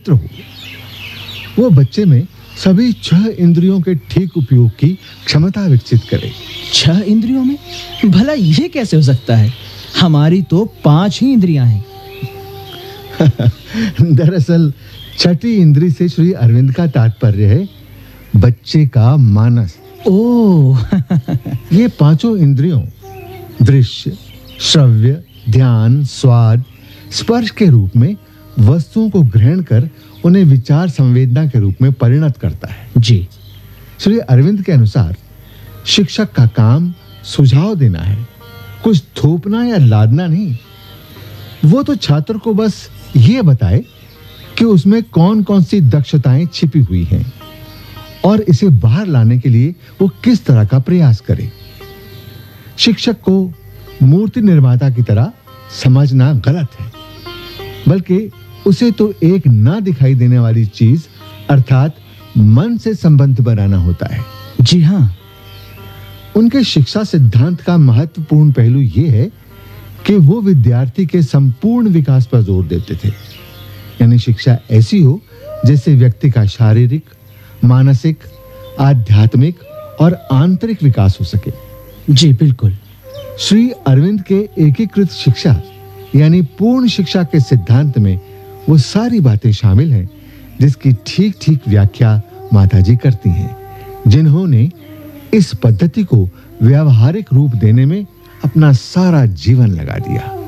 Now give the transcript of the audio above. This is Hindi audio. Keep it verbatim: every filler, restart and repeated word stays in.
मित्र हो। वो बच्चे में सभी छह इंद्रियों के ठीक उपयोग की क्षमता विकसित करे। छह इंद्रियों में? भला ये कैसे हो सकता है? हमारी तो पांच ही इंद्रियां हैं। दरअसल छठी इंद्री से श्री अरविंद का तात्पर्य है बच्चे का मानस। ओह। ये पांचों इंद्रियों दृश्य, श्रव्य, ध्यान, स्वाद, स्पर्श के रूप में वस्तुओं को ग्रहण कर उन्हें विचार संवेदना के रूप में परिणत करता है। जी। श्री अरविंद के अनुसार शिक्षक का काम सुझाव देना है, कुछ थोपना या लादना नहीं। वो तो छात्र को बस ये बताए कि उसमें कौन-कौन सी दक्षताएं छिपी हुई हैं और इसे बाहर लाने के लिए वो किस तरह का प्रयास करे। शिक्षक को मूर्ति निर्माता की तरह समझना गलत है, बल्कि उसे तो एक ना दिखाई देने वाली चीज अर्थात मन से संबंध बनाना होता है। जी हाँ। उनके शिक्षा सिद्धांत का महत्वपूर्ण पहलू यह है कि वो विद्यार्थी के संपूर्ण विकास पर जोर देते थे। यानी शिक्षा ऐसी हो जैसे व्यक्ति का शारीरिक, मानसिक, आध्यात्मिक और आंतरिक विकास हो सके। जी बिल्कुल। श्री अरविंद के एकीकृत शिक्षा यानी पूर्ण शिक्षा के सिद्धांत में वो सारी बातें शामिल हैं जिसकी ठीक-ठीक व्याख्या माताजी करती हैं, जिन्होंने इस पद्धति को व्यावहारिक रूप देने में अपना सारा जीवन लगा दिया।